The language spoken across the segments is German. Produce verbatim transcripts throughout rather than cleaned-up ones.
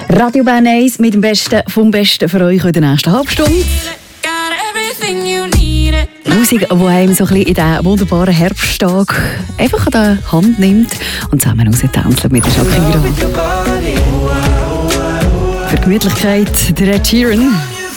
Radio Bern eins mit dem Besten vom Besten für euch in der nächsten Halbstunde. Musik, die einem so ein bisschen in diesen wunderbaren Herbsttag einfach an der Hand nimmt und zusammen raustanzt mit der Shakira. Für die Gemütlichkeit der Ed Sheeran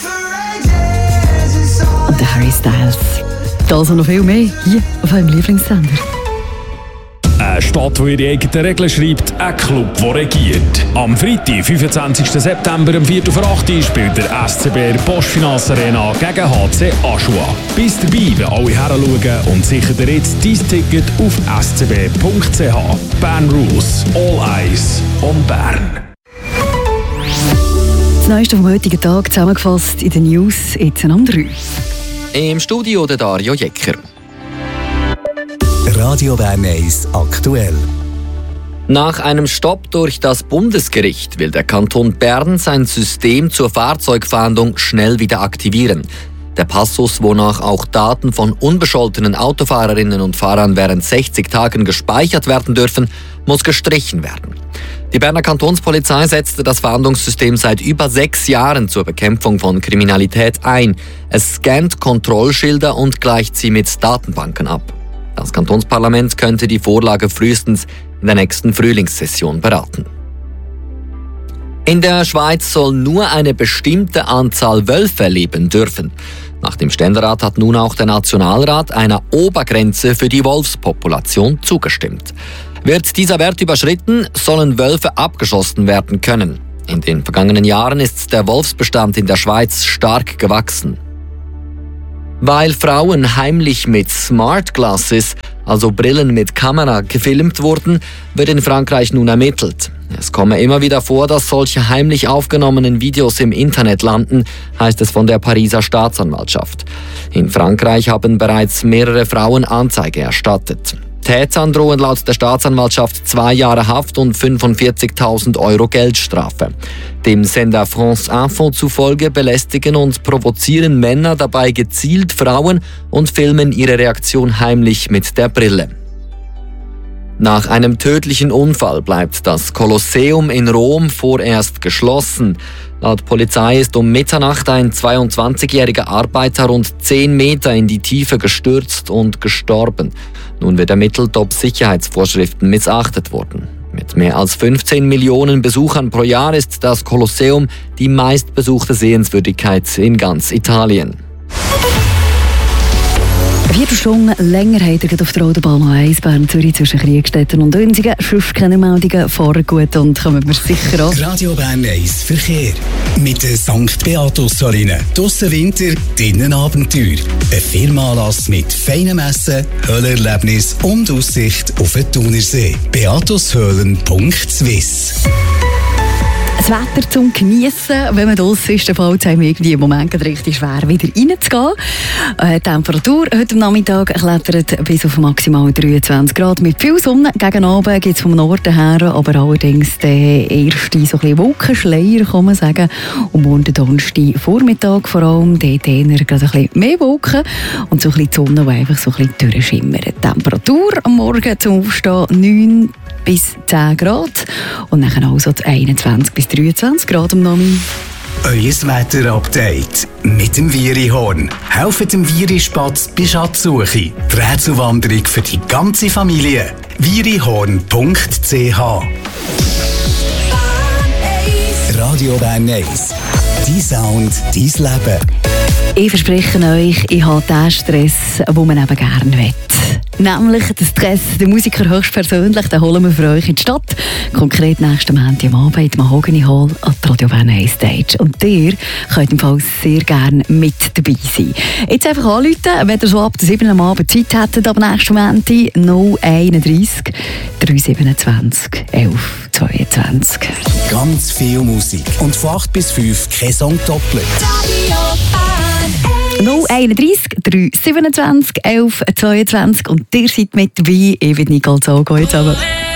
und der Harry Styles. Das und noch viel mehr hier auf eurem Lieblingssender. Eine Stadt, die ihre eigenen Regeln schreibt, ein Club, der regiert. Am Freitag, fünfundzwanzigsten September, um vier Uhr acht spielt der S C B in der Postfinance Arena gegen H C Aschua. Bist dabei, wenn alle heranschauen und sicher dir jetzt dein Ticket auf s c b punkt c h. Bern Rules. All Eyes on Bern. Das Neueste vom heutigen Tag zusammengefasst in den News jetzt am drei. Im Studio der Dario Jecker. Radio Bern eins aktuell. Nach einem Stopp durch das Bundesgericht will der Kanton Bern sein System zur Fahrzeugfahndung schnell wieder aktivieren. Der Passus, wonach auch Daten von unbescholtenen Autofahrerinnen und Fahrern während sechzig Tagen gespeichert werden dürfen, muss gestrichen werden. Die Berner Kantonspolizei setzte das Fahndungssystem seit über sechs Jahren zur Bekämpfung von Kriminalität ein. Es scannt Kontrollschilder und gleicht sie mit Datenbanken ab. Das Kantonsparlament könnte die Vorlage frühestens in der nächsten Frühlingssession beraten. In der Schweiz soll nur eine bestimmte Anzahl Wölfe leben dürfen. Nach dem Ständerat hat nun auch der Nationalrat einer Obergrenze für die Wolfspopulation zugestimmt. Wird dieser Wert überschritten, sollen Wölfe abgeschossen werden können. In den vergangenen Jahren ist der Wolfsbestand in der Schweiz stark gewachsen. Weil Frauen heimlich mit Smart Glasses, also Brillen mit Kamera, gefilmt wurden, wird in Frankreich nun ermittelt. Es komme immer wieder vor, dass solche heimlich aufgenommenen Videos im Internet landen, heißt es von der Pariser Staatsanwaltschaft. In Frankreich haben bereits mehrere Frauen Anzeige erstattet. Tätern drohen laut der Staatsanwaltschaft zwei Jahre Haft und fünfundvierzigtausend Euro Geldstrafe. Dem Sender France Info zufolge belästigen und provozieren Männer dabei gezielt Frauen und filmen ihre Reaktion heimlich mit der Brille. Nach einem tödlichen Unfall bleibt das Kolosseum in Rom vorerst geschlossen. Laut Polizei ist um Mitternacht ein zweiundzwanzigjähriger Arbeiter rund zehn Meter in die Tiefe gestürzt und gestorben. Nun wird ermittelt, ob Sicherheitsvorschriften missachtet wurden. Mit mehr als fünfzehn Millionen Besuchern pro Jahr ist das Kolosseum die meistbesuchte Sehenswürdigkeit in ganz Italien. Vier Stunden länger habt ihr auf der Autobahn eins Bern-Zürich zwischen Kriegstetten und Dünsigen. Sonst keine Meldungen, fahren gut und kommen wir sicher an. Radio Bern eins Verkehr. Mit der Sankt Beatus-Saline. Draussen Winter, drinnen Abenteuer. Ein Firmenanlass mit feinem Essen, Höhlerlebnis und Aussicht auf den Thunersee. beatushöhlen punkt swiss. Das Wetter zum Geniessen, wenn man draussen ist, dann fällt es einem irgendwie im Moment richtig schwer, wieder reinzugehen. Äh, die Temperatur heute am Nachmittag klettert bis auf maximal dreiundzwanzig Grad mit viel Sonne. Gegen Abend geht es vom Norden her, aber allerdings der erste so ein bisschen Wolkenschleier, kann man sagen. Und morgen Donnerstag Vormittag vor allem, dort eher ein bisschen mehr Wolken und so ein bisschen die Sonne, die einfach so ein bisschen durchschimmert. Die Temperatur am Morgen zum Aufstehen neun bis zehn Grad und dann also einundzwanzig bis dreiundzwanzig Grad am Nachmittag. Euer Wetter-Update mit dem Virihorn. Helft dem Virispatz bei Schatzsuche. Die Rätselwanderung für die ganze Familie. virihorn punkt c h. Radio Bern eins. Dein Sound, dein Leben. Ich verspreche euch, ich habe den Stress, den man eben gerne will. Nämlich den Stress, der Musiker höchstpersönlich, den holen wir für euch in die Stadt. Konkret nächsten Montag am Abend in der Mahogany Hall an der Radio Bern eins Stage. Und ihr könnt im Fall sehr gerne mit dabei sein. Jetzt einfach anrufen, wenn ihr so ab der sieben am Abend Zeit hättet, ab nächsten Montag null einunddreißig dreihundertsiebenundzwanzig elf zweiundzwanzig. Ganz viel Musik und von acht bis fünf kein Song doppelt. null einunddreißig dreihundertsiebenundzwanzig elf zweiundzwanzig und ihr seid mit dabei. Ich bin Nicole Zogo. Jetzt aber.